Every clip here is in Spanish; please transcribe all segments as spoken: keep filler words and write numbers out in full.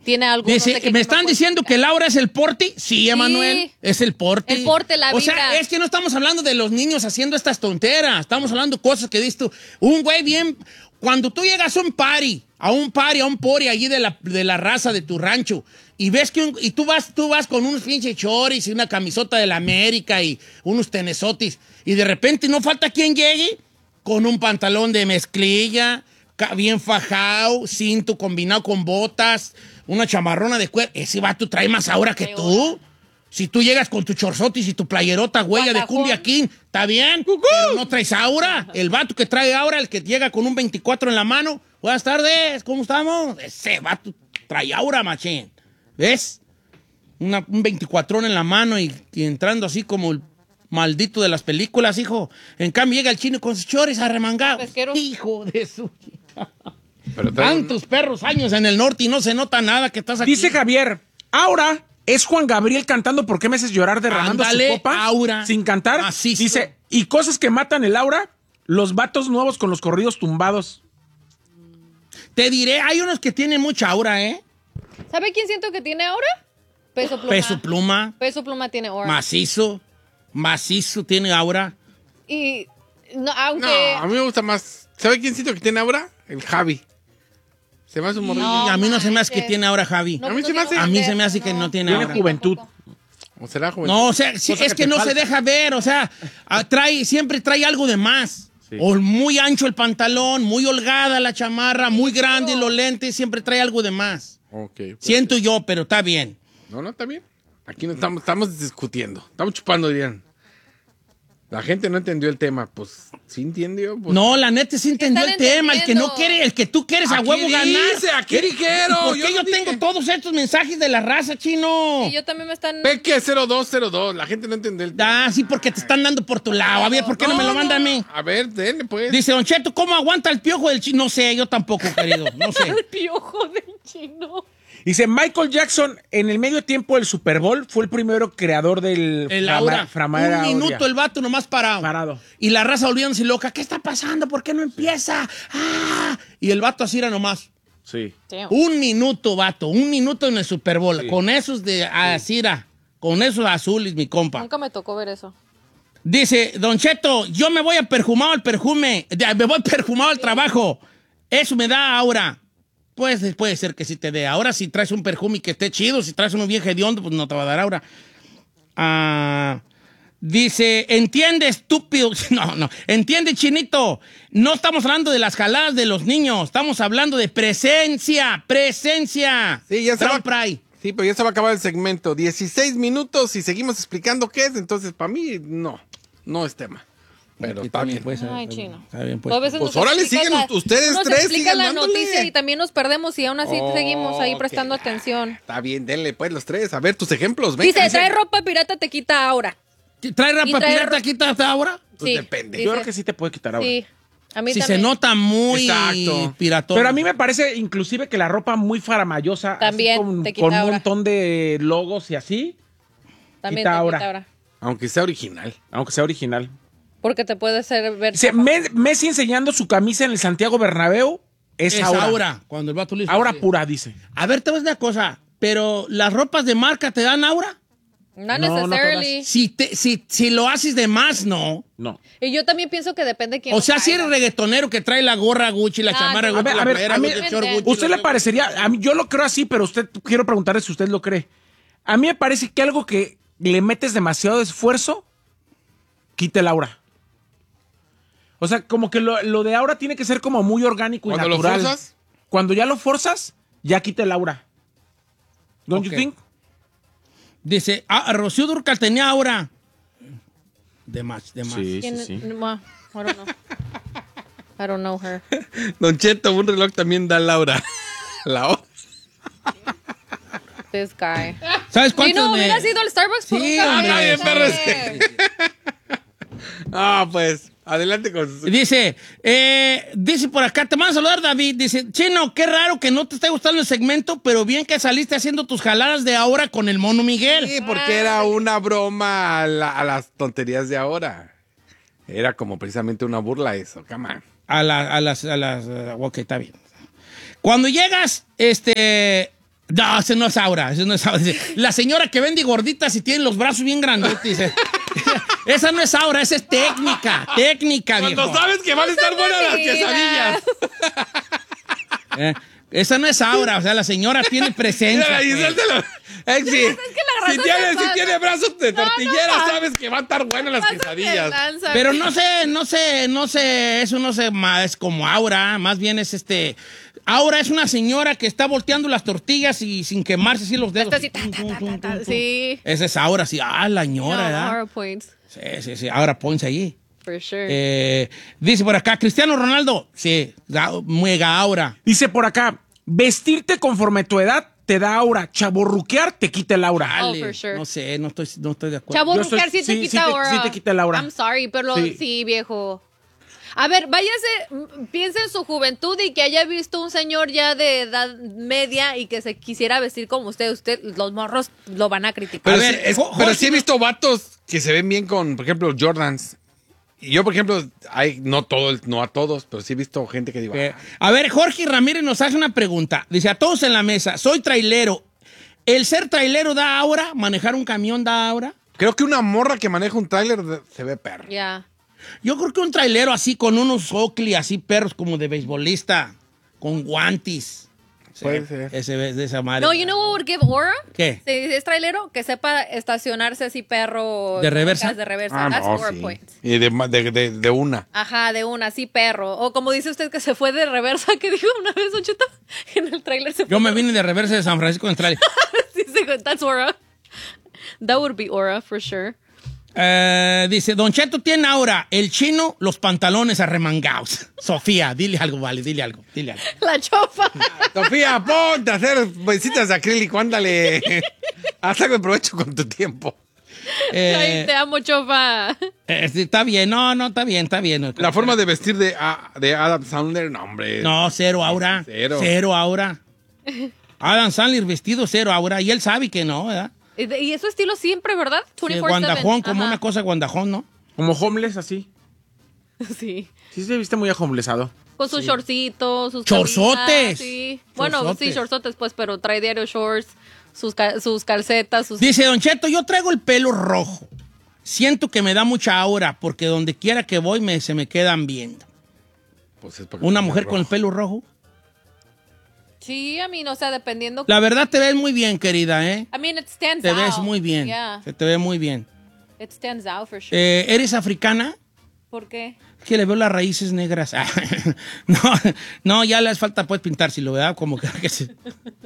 tiene algo. Dice, no sé qué ¿me que están no diciendo que Laura es el porte? Sí, Emanuel, Sí. es el porte. El porte, la O sea, vida. es que no estamos hablando de los niños haciendo estas tonteras. Estamos hablando de cosas que dices tú. Un güey bien... Cuando tú llegas a un party, a un party, a un pori allí de la, de la raza de tu rancho, y ves que un, y tú vas, tú vas con unos pinches choris y una camisota de la América y unos tenesotis, y de repente no falta quien llegue con un pantalón de mezclilla, ca- bien fajado, cinto combinado con botas, una chamarrona de cuero. Ese vato trae más aura que tú. Si tú llegas con tu chorzotis y tu playerota huella de cumbia king, está bien, pero no traes aura. El vato que trae aura, el que llega con un veinticuatro en la mano, buenas tardes, ¿cómo estamos? Ese vato trae aura, machín. ¿Ves? Una, un veinticuatro en la mano y, y entrando así como el maldito de las películas, hijo. En cambio llega el chino con sus chores arremangados. Pesquero. Hijo de su... Pero Tantos perros años en el norte y no se nota nada que estás aquí. Dice Javier, Aura es Juan Gabriel cantando ¿Por qué me haces llorar derramando Ándale, su copa? Aura. Sin cantar. Macizo. Dice, y cosas que matan el aura, los vatos nuevos con los corridos tumbados. Te diré, hay unos que tienen mucha aura, ¿eh? ¿Sabe quién siento que tiene ahora? Peso Pluma. Peso Pluma, Peso Pluma tiene aura. macizo, macizo tiene aura. Y no, aunque... No, a mí me gusta más. ¿Sabe quién siento que tiene aura? El Javi. Se me hace un morrillo. No, a mí no se me hace que manches. tiene aura, Javi. No, A mí no se me tiene hace- un A mí se peso, me hace que no tiene Tiene aura. juventud. ¿O será juventud? No, o sea, sí, Cosa es que que te no falta. se deja ver, o sea, ah, trae, siempre trae algo de más. O muy ancho el pantalón, muy holgada la chamarra, muy grande los lentes, siempre trae algo de más. Ok. pues. Siento yo, pero está bien. No, no, está bien. Aquí no estamos, estamos discutiendo. Estamos chupando, dirían. La gente no entendió el tema. Pues, ¿sí entendió? Pues, No, la neta sí entendió el están tema. El que no entendiendo? quiere, el que tú quieres a Aquí huevo ganar. dice, aquí dijeron, ¿Por yo qué yo, no dije. tengo todos estos mensajes de la raza, chino? Y yo también me están... Peque cero dos cero dos. La gente no entendió el tema. Ah, sí, porque te están dando por tu lado. A ver, ¿por qué no, me lo manda a mí? A ver, denle, pues. Dice, Don Cheto, ¿cómo aguanta el piojo del chino? No sé, yo tampoco, querido. No sé. El piojo del chino. Dice, Michael Jackson, en el medio tiempo del Super Bowl, fue el primero creador del El frama- aura. framara Un minuto aurea. el vato nomás parado. Parado. Y la raza volviéndose loca. ¿Qué está pasando? ¿Por qué no empieza? ¡Ah! Y el vato así era nomás. Sí. Un minuto, vato. Un minuto en el Super Bowl. Sí. Con esos de Asira. Con esos azules, mi compa. Nunca me tocó ver eso. Dice, Don Cheto, yo me voy a perfumado al perfume. de- Me voy perfumado al trabajo. Eso me da aura. Pues puede ser que sí te dé. Ahora si traes un perfume que esté chido, si traes uno bien hediondo, pues no te va a dar aura. Ah, dice, entiende, estúpido. No, no. Entiende, chinito. No estamos hablando de las jaladas de los niños. Estamos hablando de presencia. Presencia. Sí, ya se va. Brown Pride. Sí, pero ya se va a acabar el segmento. dieciséis minutos y seguimos explicando qué es. Entonces, para mí, no. No es tema. Pero Aquí está también bien. puede ser. Ay, chino. Está bien, pues. Dos veces Pues nos órale, explican siguen la- ustedes nos tres, explican sigan la dándole. noticia y también nos perdemos y aún así Oh, seguimos ahí prestando ok. atención. Está bien, denle pues los tres. A ver tus ejemplos. Venga, Dice, trae ropa pirata te quita ahora. ¿Trae rapa Y trae pirata ro- aquí hasta ahora? Pues Sí, depende. dice- Yo creo que sí te puede quitar ahora. Sí, a mí Si también. se nota muy Exacto. piratón. Pero a mí me parece inclusive que la ropa muy faramayosa, También así con, te quita con un aura. montón de logos y así, También quita te aura. quita ahora. Aunque sea original. aunque sea original. Porque te puede hacer ver... Dice, Me- Messi enseñando su camisa en el Santiago Bernabéu es, es aura. aura. Cuando el vato le hizo Aura así. pura, dice. A ver, te voy a decir una cosa. Pero las ropas de marca te dan aura. Not No, no necessarily. Si, te, si, si lo haces de más, no. No. Y yo también pienso que depende de quién O lo sea, si traiga. eres reggaetonero que trae la gorra Gucci, la Ah, chamarra no. Gucci, A ver, la a ver, playera a mí- Gucci, el short Gucci, ¿Usted la- le parecería? A mí, yo lo creo así, pero usted, quiero preguntarle si usted lo cree. A mí me parece que algo que le metes demasiado esfuerzo, quita el aura. O sea, como que lo, lo de aura tiene que ser como muy orgánico y Cuando lo natural. forzas. Cuando ya lo forzas, ya quita el aura. ¿Don't Ok. you think? Dice, ah, Rocío Dúrcal tenía aura. De más, de más. ¿Quién- Well, I don't know. I don't know her. Don Cheto, un reloj también da Laura. La hora. This guy. ¿Sabes ¿Y cuántos no me- hubieras ido al Starbucks? por Sí, un café? hombre. Ah, bien, perro, Eh. Ah, pues, adelante con sus... Dice, eh, dice por acá, te mando a saludar, David. Dice, Chino, qué raro que no te esté gustando el segmento, pero bien que saliste haciendo tus jaladas de ahora con el mono Miguel. Sí, porque era una broma a, la- a las tonterías de ahora. Era como precisamente una burla eso, come on. A, la- a las, a las, uh, ok, está bien. Cuando llegas, este, No, ese no es aura, ese no es aura. La señora que vende gorditas y tiene los brazos bien grandotes. Dice. Esa no es aura, esa es técnica, técnica, viejo. Cuando sabes que van a estar buenas las quesadillas. Eh, esa no es aura, o sea, la señora tiene presencia. Mira, pues. la Eh, sí. Es que la si, razón tiene, se si pasa. tiene brazos de No, tortillera, no. sabes que van a estar buenas las Pasa que quesadillas. lanza. Pero no sé, no sé, no sé, eso no sé, ma- es como aura, más bien es este... Aura es una señora que está volteando las tortillas y sin quemarse así los dedos. Está así, ta, ta, ta, ta, ta, sí. Esa es aura, sí. Ah, la No, señora, ¿verdad? Aura points, Sí, sí, sí, ahora ponse allí. for sure. Eh, dice por acá, Cristiano Ronaldo, sí, ga- mega aura. Dice por acá, vestirte conforme tu edad te da aura. Chaborruquear te quita el aura. Oh, Dale, for sure. no sé, no estoy, no estoy de acuerdo. Chavo Yo estoy- Rucar sí te sí, quita sí te- aura. sí te quita el aura. I'm sorry, pero Sí. sí, viejo. A ver, váyase, m- piensa en su juventud y que haya visto un señor ya de edad media y que se quisiera vestir como usted. Usted, los morros lo van a criticar. Pero, A sí, ver, es- Jo- pero Jorge- sí he visto vatos que se ven bien con, por ejemplo, Jordans. Y yo, por ejemplo, hay, no todo, el- no a todos, pero sí he visto gente que digo, Eh, ah, a ver, Jorge Ramírez nos hace una pregunta. Dice, a todos en la mesa, soy trailero. ¿El ser trailero da aura? ¿Manejar un camión da aura? creo que una morra que maneja un tráiler de- se ve perro. Ya. Yo creo que un trailero así con unos Oakley, así perros como de beisbolista, con guantes. Puede Sí, ser. Ese de esa madre. No, you know what would give aura? ¿Qué? Si es trailero, que sepa estacionarse así perro. ¿De reversa? De reversa. Ah, That's no, aura sí. points. Y de, ma- de, de, de una. Ajá, de una, así perro. O como dice usted que se fue de reversa, que dijo una vez, Don Cheto, en el trailer se fue. Yo me vine de reversa de San Francisco en trailer. Sí, sí, that's aura. That would be aura, for sure. Eh, dice, Don Cheto tiene aura, el chino, los pantalones arremangados. Sofía, dile algo, vale, dile algo, dile algo. La chofa. Sofía, ponte a hacer bolsitas de acrílico, ándale. Haz algo de provecho con tu tiempo. Eh, Ay, te amo, chofa. eh, sí, está bien, no, no, está bien, está bien. La forma de vestir de, ah, de Adam Sandler, no, hombre. No, cero aura. Cero. Cero aura. Adam Sandler vestido cero aura, y él sabe que no, ¿verdad? Y de- y es su estilo siempre, ¿verdad? Sí, veinticuatro siete. guandajón, como Ajá. una cosa guandajón, ¿no? Como homeless, así. Sí. Sí se viste muy homelessado. Con sus shortcitos, sus Chorzotes. camisas, Sí. Bueno, Chorzotes. sí, shortzotes, pues, pero trae diario shorts, sus, ca- sus calcetas, sus... Dice Don Cheto, yo traigo el pelo rojo. Siento que me da mucha aura, porque donde quiera que voy me, se me quedan viendo. Pues es porque Una tiene mujer con el rojo. pelo rojo. Sí, a mí, no, o sea, dependiendo... La verdad te ves muy bien, querida, ¿eh? I mean, it stands Te out. ves muy bien. Yeah, Se te ve muy bien. it stands out for sure. Eh, ¿Eres africana? ¿Por qué? Es que le veo las raíces negras. Ah, no, no, ya les falta pues pintárselo, ¿verdad? Como que, que se...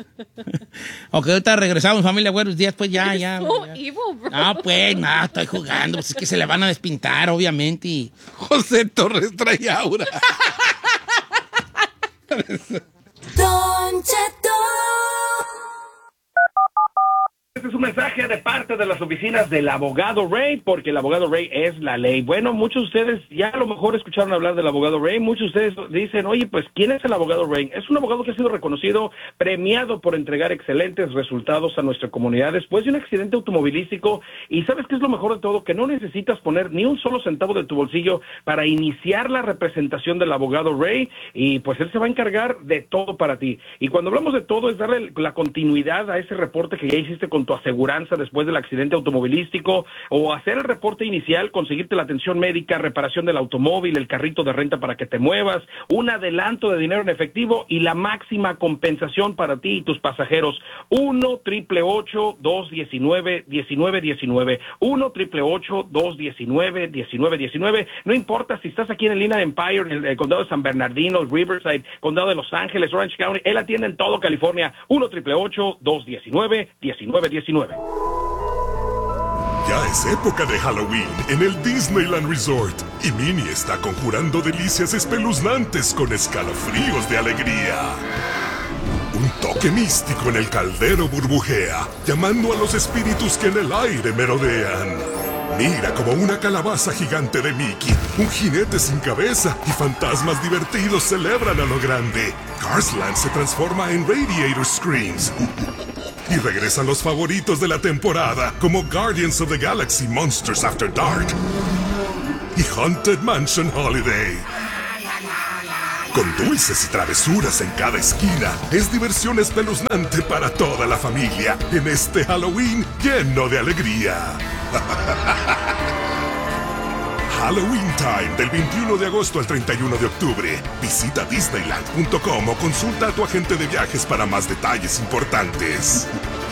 Ok, ahorita regresamos, familia, buenos días, pues ya, ya. So ya. evil, bro. No, pues, no, estoy jugando. Pues es que se le van a despintar, obviamente. Y... José Torres trae aura. Don Cheto. Este es un mensaje de parte de las oficinas del abogado Ray, porque el abogado Ray es la ley. Bueno, muchos de ustedes ya a lo mejor escucharon hablar del abogado Ray. Muchos de ustedes dicen, oye, pues, ¿quién es el abogado Ray? Es un abogado que ha sido reconocido, premiado por entregar excelentes resultados a nuestra comunidad después de un accidente automovilístico. Y ¿sabes qué es lo mejor de todo? Que no necesitas poner ni un solo centavo de tu bolsillo para iniciar la representación del abogado Ray. Y pues él se va a encargar de todo para ti. Y cuando hablamos de todo es darle la continuidad a ese reporte que ya hiciste con tu aseguranza después del accidente automovilístico, o hacer el reporte inicial, conseguirte la atención médica, reparación del automóvil, el carrito de renta para que te muevas, un adelanto de dinero en efectivo y la máxima compensación para ti y tus pasajeros. uno, triple ocho, dos diecinueve, diecinueve diecinueve. uno, triple ocho, dos diecinueve, diecinueve diecinueve. No importa si estás aquí en el Inland Empire, en el, el condado de San Bernardino, Riverside, condado de Los Ángeles, Orange County, él atiende en todo California. uno, triple ocho, dos diecinueve, diecinueve diecinueve. Ya es época de Halloween en el Disneyland Resort y Minnie está conjurando delicias espeluznantes con escalofríos de alegría. Un toque místico en el caldero burbujea, llamando a los espíritus que en el aire merodean. Mira como una calabaza gigante de Mickey, un jinete sin cabeza y fantasmas divertidos celebran a lo grande. Carsland se transforma en Radiator Screams. Y regresan los favoritos de la temporada, como Guardians of the Galaxy Monsters After Dark y Haunted Mansion Holiday. Con dulces y travesuras en cada esquina, es diversión espeluznante para toda la familia en este Halloween lleno de alegría. Halloween Time del veintiuno de agosto al treinta y uno de octubre. Visita Disneyland punto com o consulta a tu agente de viajes para más detalles importantes.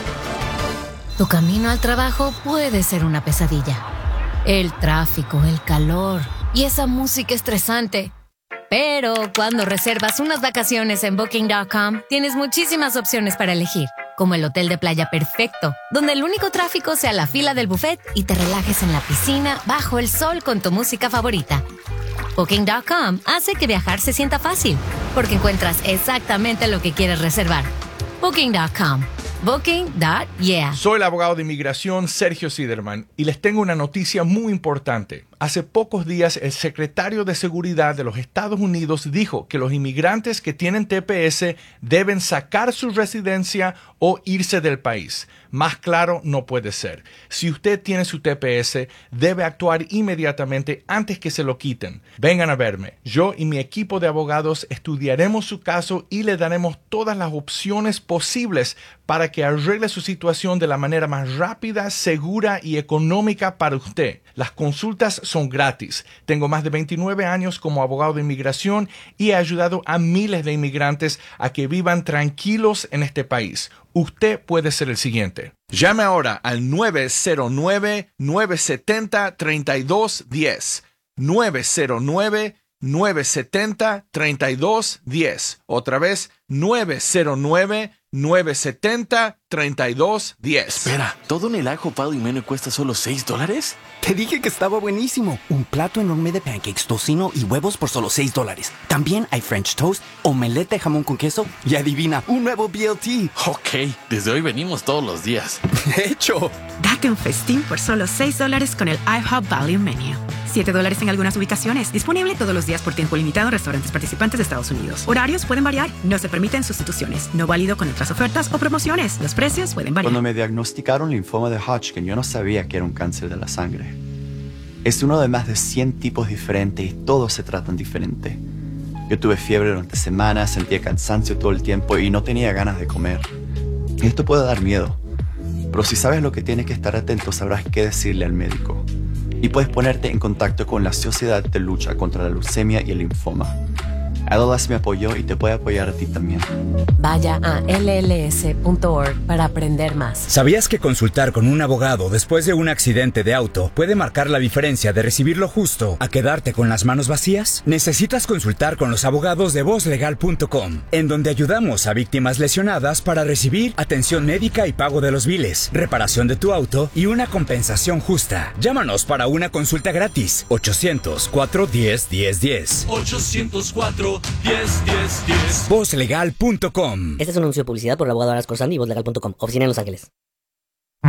Tu camino al trabajo puede ser una pesadilla. El tráfico, el calor y esa música estresante. Pero cuando reservas unas vacaciones en Booking punto com, tienes muchísimas opciones para elegir, como el hotel de playa perfecto, donde el único tráfico sea la fila del buffet y te relajes en la piscina bajo el sol con tu música favorita. Booking punto com hace que viajar se sienta fácil, porque encuentras exactamente lo que quieres reservar. Booking punto com. Booking punto yeah. Soy el abogado de inmigración Sergio Siderman y les tengo una noticia muy importante. Hace pocos días el secretario de Seguridad de los Estados Unidos dijo que los inmigrantes que tienen T P S deben sacar su residencia o irse del país. Más claro no puede ser. Si usted tiene su T P S, debe actuar inmediatamente antes que se lo quiten. Vengan a verme. Yo y mi equipo de abogados estudiaremos su caso y le daremos todas las opciones posibles para que arregle su situación de la manera más rápida, segura y económica para usted. Las consultas son gratis. Tengo más de veintinueve años como abogado de inmigración y he ayudado a miles de inmigrantes a que vivan tranquilos en este país. Usted puede ser el siguiente. Llame ahora al nueve cero nueve, nueve siete cero, tres dos uno cero. nueve cero nueve, nueve siete cero, tres dos uno cero. Otra vez, nueve cero nueve, nueve siete cero, tres dos uno cero. Espera, ¿todo en el ajo palo y menú cuesta solo seis dólares? Te dije que estaba buenísimo. Un plato enorme de pancakes, tocino y huevos por solo seis dólares. También hay French toast, omelette de jamón con queso y adivina, un nuevo B L T. Ok, desde hoy venimos todos los días. ¡Hecho! Date un festín por solo seis dólares con el IHOP Value Menu. siete dólares en algunas ubicaciones. Disponible todos los días por tiempo limitado en restaurantes participantes de Estados Unidos. Horarios pueden variar. No se permiten sustituciones. No válido con otras ofertas o promociones. Los precios pueden variar. Cuando me diagnosticaron linfoma de Hodgkin, yo no sabía que era un cáncer de la sangre. Es uno de más de cien tipos diferentes y todos se tratan diferente. Yo tuve fiebre durante semanas, sentía cansancio todo el tiempo y no tenía ganas de comer. Esto puede dar miedo, pero si sabes lo que tienes que estar atento, sabrás qué decirle al médico. Y puedes ponerte en contacto con la Sociedad de Lucha contra la Leucemia y el Linfoma. L L S me apoyó y te puede apoyar a ti también. Vaya a L L S punto org para aprender más. ¿Sabías que consultar con un abogado después de un accidente de auto puede marcar la diferencia de recibir lo justo a quedarte con las manos vacías? Necesitas consultar con los abogados de voz legal punto com, en donde ayudamos a víctimas lesionadas para recibir atención médica y pago de los biles, reparación de tu auto y una compensación justa. Llámanos para una consulta gratis. ochocientos, cuatro uno cero, uno cero uno cero. ochocientos cuatro, diez, diez, diez. voz legal punto com. Este es un anuncio de publicidad por el abogado Aras Corsandi y voz legal punto com. Oficina en Los Ángeles.